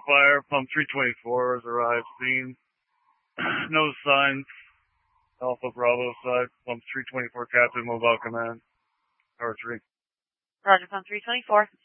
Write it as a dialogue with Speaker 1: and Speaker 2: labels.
Speaker 1: fire. Pump 324 has arrived. Scene. No signs. Alpha Bravo side. Pump 324 Captain Mobile Command. Power 3.
Speaker 2: Roger, Pump 324.